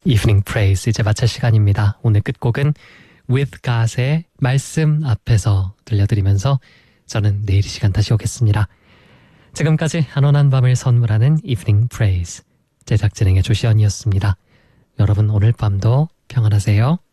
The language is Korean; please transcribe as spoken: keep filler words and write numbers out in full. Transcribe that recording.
Evening Praise 이제 마칠 시간입니다. 오늘 끝곡은 With God의 말씀 앞에서 들려드리면서 저는 내일 이 시간 다시 오겠습니다. 지금까지 안원한 밤을 선물하는 Evening Praise 제작 진행의 조시연이었습니다. 여러분 오늘 밤도 평안하세요.